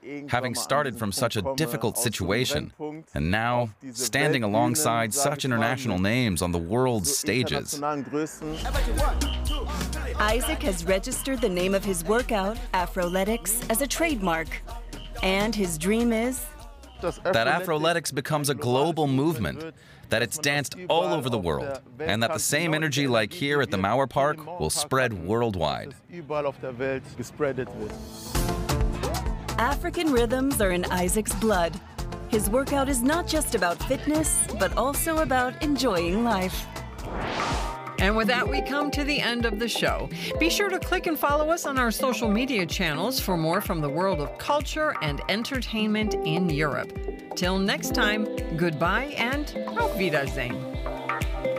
having started from such a difficult situation, and now standing alongside such international names on the world's stages. Isaac has registered the name of his workout, Afroletics, as a trademark. And his dream is that Afroletics becomes a global movement, that it's danced all over the world, and that the same energy like here at the Mauer Park will spread worldwide. African rhythms are in Isaac's blood. His workout is not just about fitness, but also about enjoying life. And with that, we come to the end of the show. Be sure to click and follow us on our social media channels for more from the world of culture and entertainment in Europe. Till next time, goodbye and auf Wiedersehen.